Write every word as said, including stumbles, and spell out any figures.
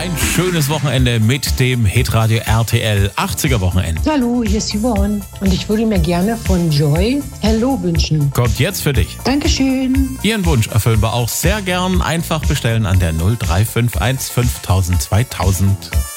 Ein schönes Wochenende mit dem Hitradio R T L achtziger Wochenende. Hallo, hier ist Yvonne und ich würde mir gerne von Joy Hello wünschen. Kommt jetzt für dich. Dankeschön. Ihren Wunsch erfüllen wir auch sehr gern. Einfach bestellen an der null drei fünf eins fünftausend zweitausend.